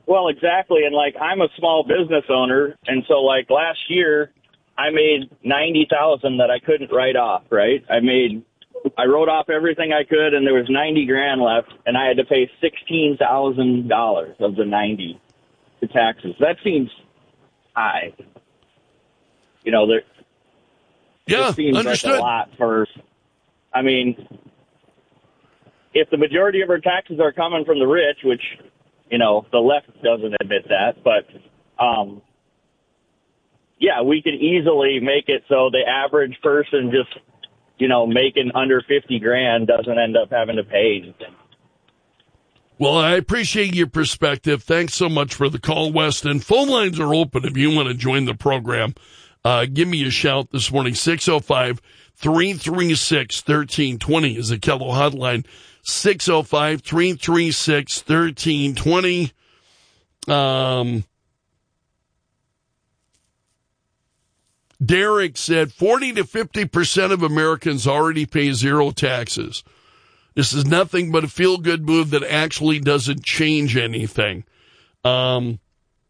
Well, exactly. And like, I'm a small business owner. And so like last year I made 90,000 that I couldn't write off, right? I wrote off everything I could and there was 90 grand left and I had to pay $16,000 of the 90 to taxes. That seems high. You know, it seems understood. like a lot for, I mean, if the majority of our taxes are coming from the rich, which, you know, the left doesn't admit that, but, yeah, we could easily make it so the average person just, you know, making under 50 grand doesn't end up having to pay anything. Well, I appreciate your perspective. Thanks so much for the call, Weston. Phone lines are open if you want to join the program. Give me a shout this morning. 605-336-1320 is the Kello hotline. 605-336-1320. Derek said 40 to 50% of Americans already pay zero taxes. This is nothing but a feel-good move that actually doesn't change anything. I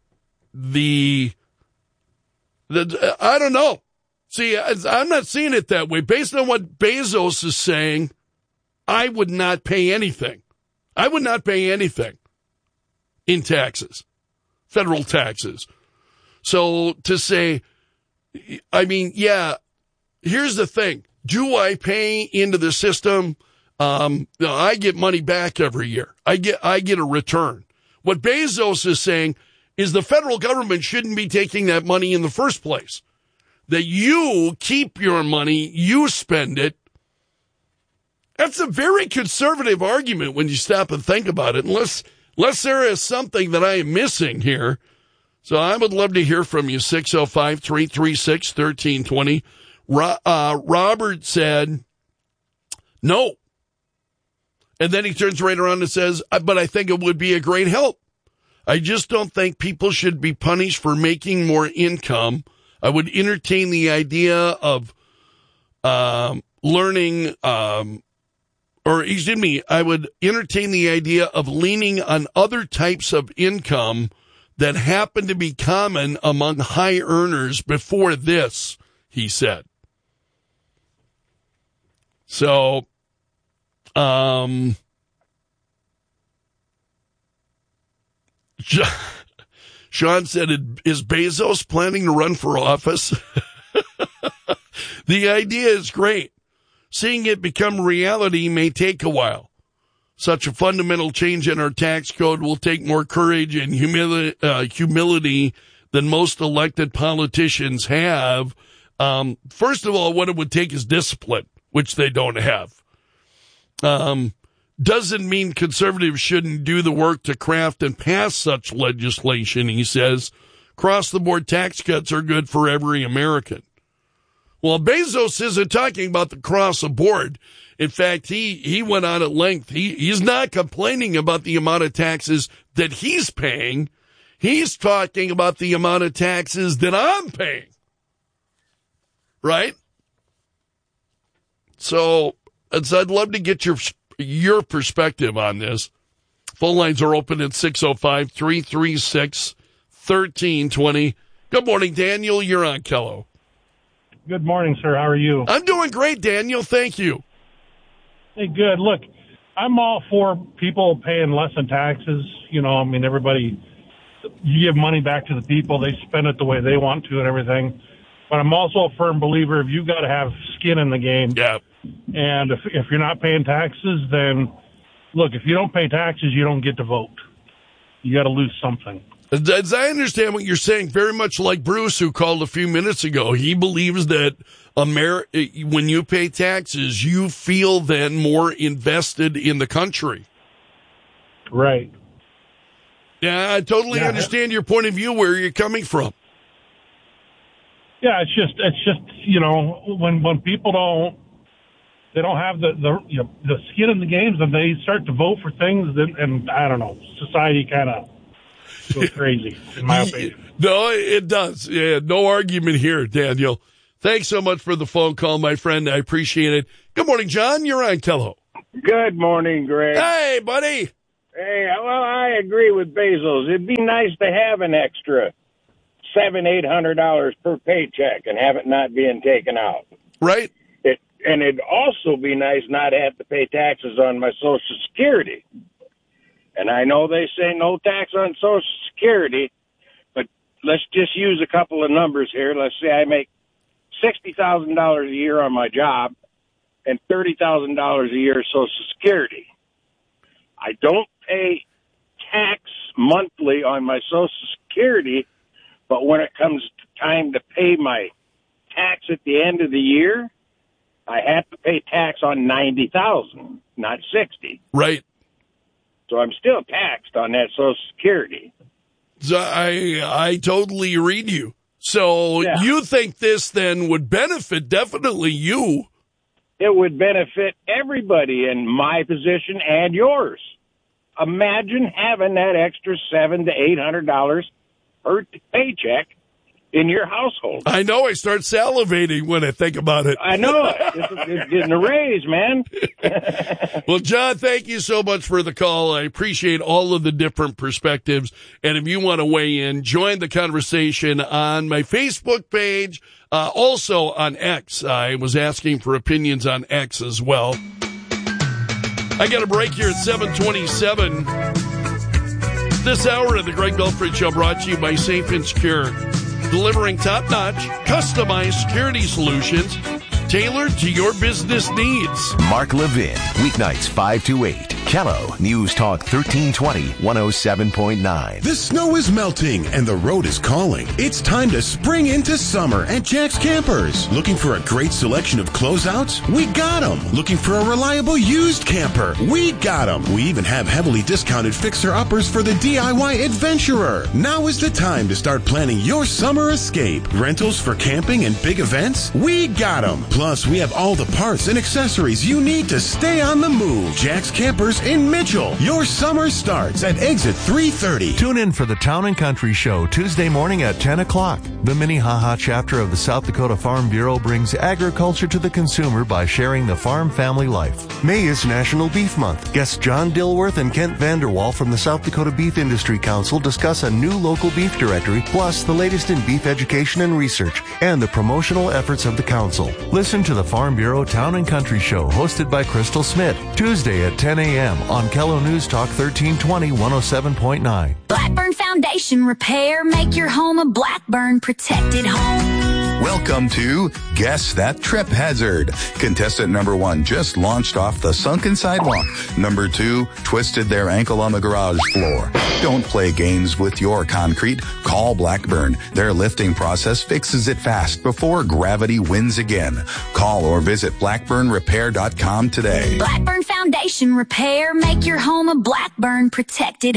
don't know. See, I'm not seeing it that way. Based on what Bezos is saying, I would not pay anything. I would not pay anything in taxes, federal taxes. So to say, I mean, yeah, here's the thing. Do I pay into the system? I get money back every year. I get a return. What Bezos is saying is the federal government shouldn't be taking that money in the first place. That you keep your money, you spend it. That's a very conservative argument when you stop and think about it, unless there is something that I am missing here. So I would love to hear from you, 605-336-1320. Robert said, no. And then he turns right around and says, but I think it would be a great help. I just don't think people should be punished for making more learning, I would entertain the idea of leaning on other types of income that happen to be common among high earners before this, he said. So, Sean said, is Bezos planning to run for office? The idea is great. Seeing it become reality may take a while. Such a fundamental change in our tax code will take more courage and humility than most elected politicians have. First of all, what it would take is discipline, which they don't have. Doesn't mean conservatives shouldn't do the work to craft and pass such legislation, he says. Across-the-board tax cuts are good for every American. Well, Bezos isn't talking about the cross-the-board. In fact, he went on at length. He's not complaining about the amount of taxes that he's paying. He's talking about the amount of taxes that I'm paying. Right? So I'd love to get your perspective on this. Phone lines are open at 605-336-1320. Good morning, Daniel. You're on Kello. Good morning, sir. How are you? I'm doing great, Daniel. Thank you. Hey, good. Look, I'm all for people paying less in taxes. You know, I mean, everybody, you give money back to the people. They spend it the way they want to and everything. But I'm also a firm believer if you got to have skin in the game. Yeah. And if you're not paying taxes, then, look, if you don't pay taxes, you don't get to vote. You got to lose something. As I understand what you're saying, very much like Bruce, who called a few minutes ago, he believes that when you pay taxes, you feel then more invested in the country. Right. Yeah, I totally understand your point of view, where you're coming from. Yeah, it's just you know, when people don't have the skin in the games, and they start to vote for things, and I don't know, society kind of goes crazy, in my opinion. No, it does. Yeah, no argument here, Daniel. Thanks so much for the phone call, my friend. I appreciate it. Good morning, John. You're on Kello. Good morning, Greg. Hey, buddy. Hey, well, I agree with Bezos. It'd be nice to have an extra $700-800 per paycheck and have it not being taken out. Right. And it'd also be nice not to have to pay taxes on my Social Security. And I know they say no tax on Social Security, but let's just use a couple of numbers here. Let's say I make $60,000 a year on my job and $30,000 a year Social Security. I don't pay tax monthly on my Social Security, but when it comes time to pay my tax at the end of the year, I have to pay tax on $90,000, not $60,000. Right. So I'm still taxed on that Social Security. So I totally read you. So You think this then would benefit definitely you? It would benefit everybody in my position and yours. Imagine having that extra $700 to $800 per paycheck in your household. I know. I start salivating when I think about it. I know. It's getting a raise, man. Well, John, thank you so much for the call. I appreciate all of the different perspectives. And if you want to weigh in, join the conversation on my Facebook page, also on X. I was asking for opinions on X as well. I got a break here at 7:27. This hour of the Greg Belfry Show brought to you by Safe and Secure. Delivering top-notch, customized security solutions tailored to your business needs. Mark Levin, weeknights 5 to 8. Kello News Talk 1320, 107.9. The snow is melting and the road is calling. It's time to spring into summer at Jack's Campers. Looking for a great selection of closeouts? We got them. Looking for a reliable used camper? We got them. We even have heavily discounted fixer-uppers for the DIY adventurer. Now is the time to start planning your summer escape. Rentals for camping and big events? We got them. Plus, we have all the parts and accessories you need to stay on the move. Jack's Campers in Mitchell. Your summer starts at exit 330. Tune in for the Town and Country Show Tuesday morning at 10 o'clock. The Minnehaha chapter of the South Dakota Farm Bureau brings agriculture to the consumer by sharing the farm family life. May is National Beef Month. Guests John Dilworth and Kent Vanderwall from the South Dakota Beef Industry Council discuss a new local beef directory, plus the latest in beef education and research, and the promotional efforts of the council. Listen to the Farm Bureau Town and Country Show, hosted by Crystal Smith, Tuesday at 10 a.m. on Kello News Talk 1320, 107.9. Blackburn Foundation Repair. Make your home a Blackburn protected home. Welcome to Guess That Trip Hazard. Contestant number 1 just launched off the sunken sidewalk. Number 2 twisted their ankle on the garage floor. Don't play games with your concrete. Call Blackburn. Their lifting process fixes it fast before gravity wins again. Call or visit blackburnrepair.com today. Blackburn Foundation Repair. Make your home a Blackburn protected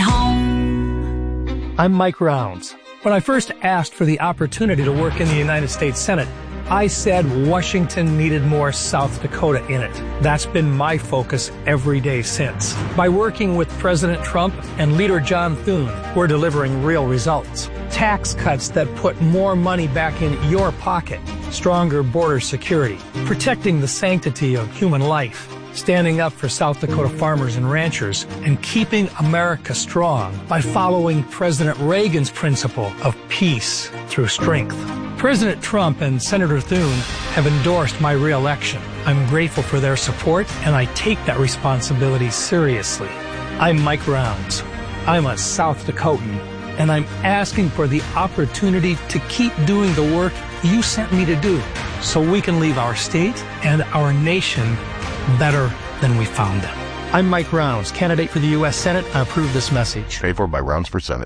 home. I'm Mike Rounds. When I first asked for the opportunity to work in the United States Senate, I said Washington needed more South Dakota in it. That's been my focus every day since. By working with President Trump and Leader John Thune, we're delivering real results. Tax cuts that put more money back in your pocket, stronger border security, protecting the sanctity of human life, standing up for South Dakota farmers and ranchers, and keeping America strong by following President Reagan's principle of peace through strength. President Trump and Senator Thune have endorsed my re-election. I'm grateful for their support, and I take that responsibility seriously. I'm Mike Rounds. I'm a South Dakotan, and I'm asking for the opportunity to keep doing the work you sent me to do so we can leave our state and our nation better than we found them. I'm Mike Rounds, candidate for the U.S. Senate. I approve this message. Paid for by Rounds for Senate.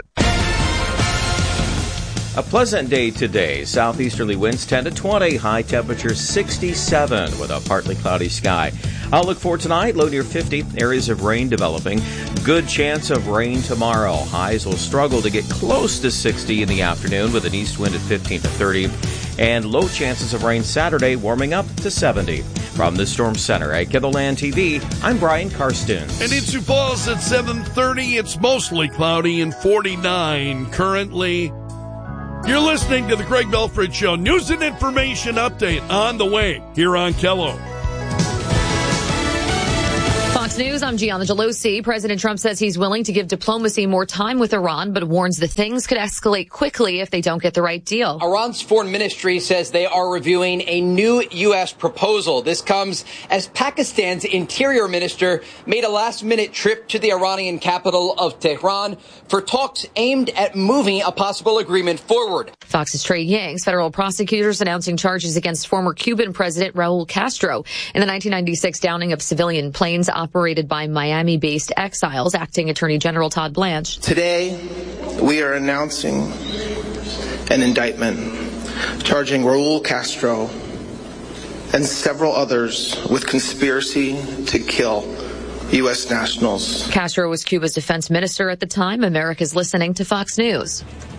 A pleasant day today. Southeasterly winds 10 to 20. High temperature 67 with a partly cloudy sky. Outlook for tonight, low near 50. Areas of rain developing. Good chance of rain tomorrow. Highs will struggle to get close to 60 in the afternoon with an east wind at 15 to 30. And low chances of rain Saturday, warming up to 70. From the Storm Center at KENDLLAND TV, I'm Brian Karstens. And in Sioux Falls at 7:30, it's mostly cloudy and 49 currently. You're listening to the Greg Belfry Show. News and information update on the way here on Kello. Fox Fox News, I'm Gianna Gelosi. President Trump says he's willing to give diplomacy more time with Iran, but warns that things could escalate quickly if they don't get the right deal. Iran's foreign ministry says they are reviewing a new U.S. proposal. This comes as Pakistan's interior minister made a last-minute trip to the Iranian capital of Tehran for talks aimed at moving a possible agreement forward. Fox's Trey Yings, federal prosecutors announcing charges against former Cuban President Raul Castro in the 1996 downing of civilian planes operated by Miami-based exiles. Acting Attorney General Todd Blanche. Today, we are announcing an indictment charging Raul Castro and several others with conspiracy to kill U.S. nationals. Castro was Cuba's defense minister at the time. America's listening to Fox News.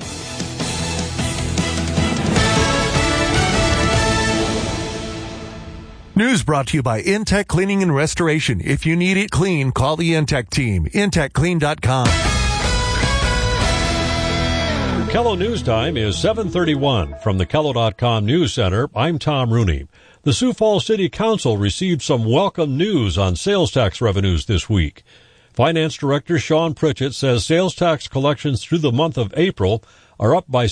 News brought to you by Intech Cleaning and Restoration. If you need it clean, call the Intech team. IntechClean.com. Kello News Time is 7:31. From the Kello.com News Center, I'm Tom Rooney. The Sioux Falls City Council received some welcome news on sales tax revenues this week. Finance Director Sean Pritchett says sales tax collections through the month of April are up by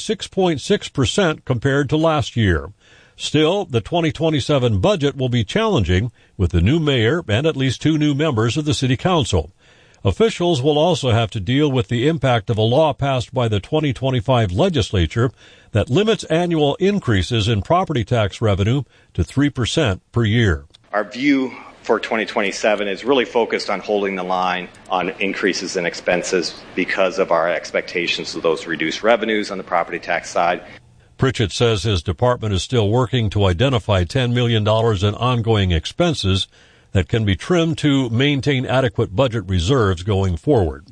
6.6% compared to last year. Still, the 2027 budget will be challenging with the new mayor and at least 2 new members of the city council. Officials will also have to deal with the impact of a law passed by the 2025 legislature that limits annual increases in property tax revenue to 3% per year. Our view for 2027 is really focused on holding the line on increases in expenses because of our expectations of those reduced revenues on the property tax side. Pritchett says his department is still working to identify $10 million in ongoing expenses that can be trimmed to maintain adequate budget reserves going forward.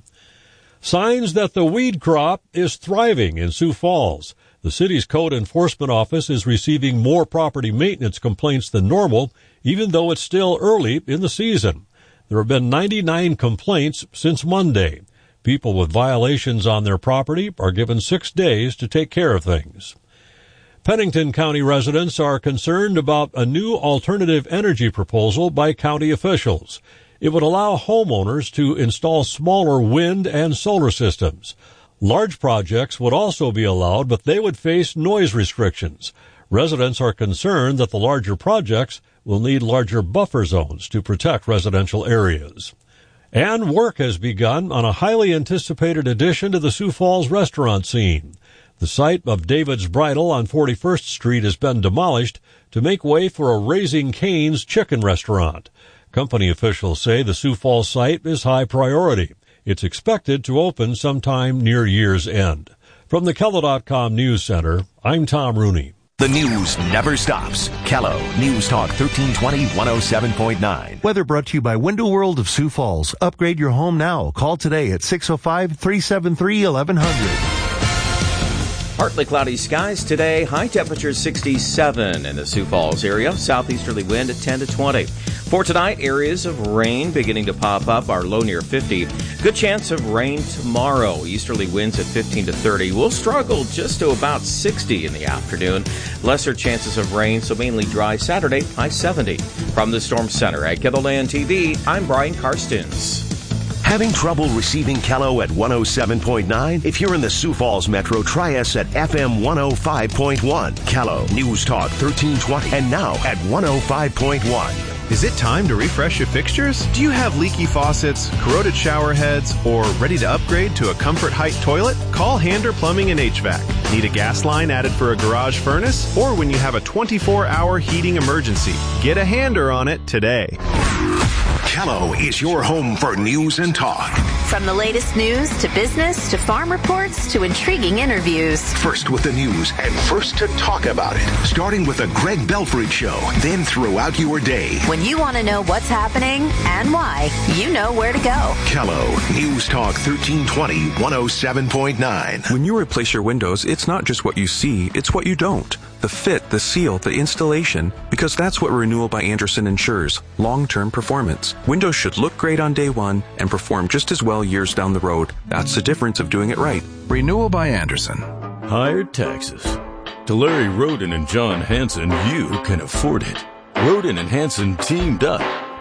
Signs that the weed crop is thriving in Sioux Falls. The city's code enforcement office is receiving more property maintenance complaints than normal, even though it's still early in the season. There have been 99 complaints since Monday. People with violations on their property are given 6 days to take care of things. Pennington County residents are concerned about a new alternative energy proposal by county officials. It would allow homeowners to install smaller wind and solar systems. Large projects would also be allowed, but they would face noise restrictions. Residents are concerned that the larger projects will need larger buffer zones to protect residential areas. And work has begun on a highly anticipated addition to the Sioux Falls restaurant scene. The site of David's Bridal on 41st Street has been demolished to make way for a Raising Cane's chicken restaurant. Company officials say the Sioux Falls site is high priority. It's expected to open sometime near year's end. From the Kello.com News Center, I'm Tom Rooney. The news never stops. Kello News Talk 1320 107.9. Weather brought to you by Window World of Sioux Falls. Upgrade your home now. Call today at 605-373-1100. Partly cloudy skies today. High temperature 67 in the Sioux Falls area. Southeasterly wind at 10 to 20. For tonight, areas of rain beginning to pop up. Our low near 50. Good chance of rain tomorrow. Easterly winds at 15 to 30. We'll struggle just to about 60 in the afternoon. Lesser chances of rain, so mainly dry Saturday. High 70. From the Storm Center at KELOLAND TV, I'm Brian Karstens. Having trouble receiving Kello at 107.9? If you're in the Sioux Falls Metro, try us at FM 105.1. Kello News Talk 1320 and now at 105.1. Is it time to refresh your fixtures? Do you have leaky faucets, corroded shower heads, or ready to upgrade to a Comfort Height toilet? Call Hander Plumbing and HVAC. Need a gas line added for a garage furnace? Or when you have a 24-hour heating emergency? Get a Hander on it today. Kello is your home for news and talk. From the latest news to business to farm reports to intriguing interviews. First with the news and first to talk about it. Starting with the Greg Belfrage Show, then throughout your day. When you want to know what's happening and why, you know where to go. Kello News Talk 1320 107.9. When you replace your windows, it's not just what you see, it's what you don't. The fit, the seal, the installation, because that's what Renewal by Andersen ensures, long-term performance. Windows should look great on day one and perform just as well years down the road. That's the difference of doing it right. Renewal by Andersen. Higher taxes. To Larry Roden and John Hanson, you can afford it. Roden and Hanson teamed up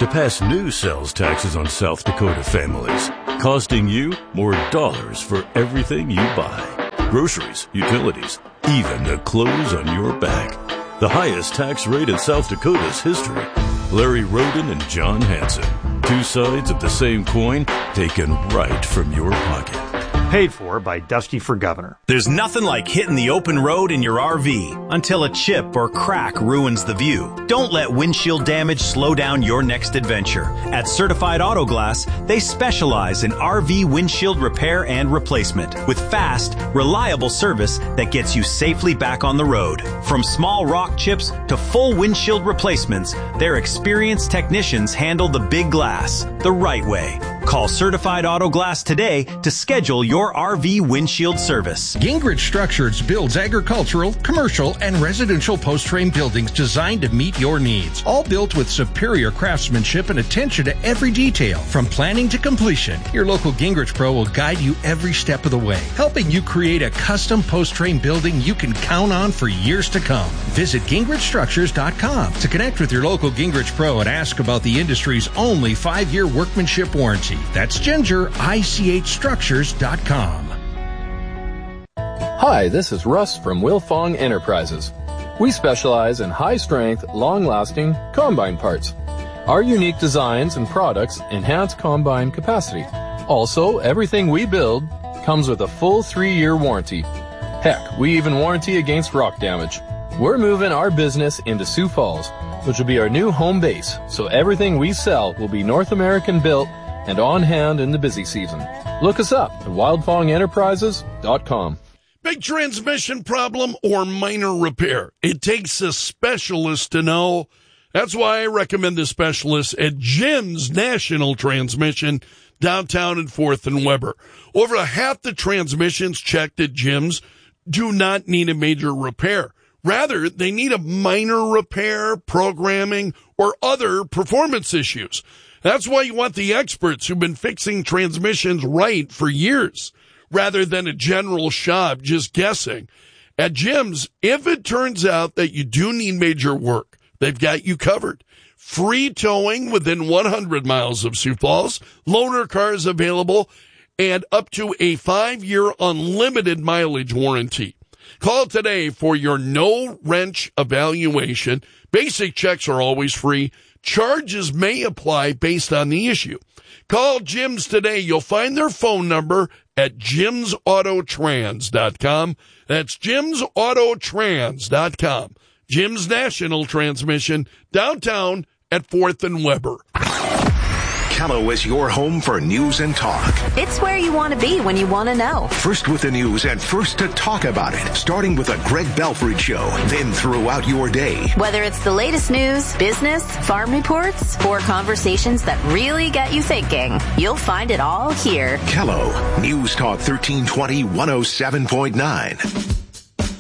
to pass new sales taxes on South Dakota families, costing you more dollars for everything you buy. Groceries, utilities, even the clothes on your back. The highest tax rate in South Dakota's history. Larry Roden and John Hanson. Two sides of the same coin taken right from your pocket. Paid for by Dusty for Governor. There's nothing like hitting the open road in your RV until a chip or crack ruins the view. Don't let windshield damage slow down your next adventure. At Certified Auto Glass, they specialize in RV windshield repair and replacement with fast, reliable service that gets you safely back on the road. From small rock chips to full windshield replacements, their experienced technicians handle the big glass the right way. Call Certified Auto Glass today to schedule your RV windshield service. Gingrich Structures builds agricultural, commercial, and residential post-frame buildings designed to meet your needs. All built with superior craftsmanship and attention to every detail. From planning to completion, your local Gingrich Pro will guide you every step of the way, helping you create a custom post-frame building you can count on for years to come. Visit GingrichStructures.com to connect with your local Gingrich Pro and ask about the industry's only 5-year workmanship warranty. That's GingerICHStructures.com. Hi, this is Russ from Wilfong Enterprises. We specialize in high-strength, long-lasting combine parts. Our unique designs and products enhance combine capacity. Also, everything we build comes with a full 3-year warranty. Heck, we even warranty against rock damage. We're moving our business into Sioux Falls, which will be our new home base, so everything we sell will be North American built and on hand in the busy season. Look us up at wildfongenterprises.com. Big transmission problem or minor repair? It takes a specialist to know. That's why I recommend the specialists at Jim's National Transmission, downtown in 4th and Weber. Over half the transmissions checked at Jim's do not need a major repair. Rather, they need a minor repair, programming, or other performance issues. That's why you want the experts who've been fixing transmissions right for years, rather than a general shop just guessing. At Jim's, if it turns out that you do need major work, they've got you covered. Free towing within 100 miles of Sioux Falls, loaner cars available, and up to a 5-year unlimited mileage warranty. Call today for your no-wrench evaluation. Basic checks are always free. Charges may apply based on the issue. Call Jim's today. You'll find their phone number at jimsautotrans.com. That's jimsautotrans.com. Jim's National Transmission, downtown at 4th and Weber. Callow is your home for news and talk. It's where you want to be when you want to know. First with the news and first to talk about it. Starting with the Greg Belford Show, then throughout your day. Whether it's the latest news, business, farm reports, or conversations that really get you thinking, you'll find it all here. Callow, News Talk 1320 107.9.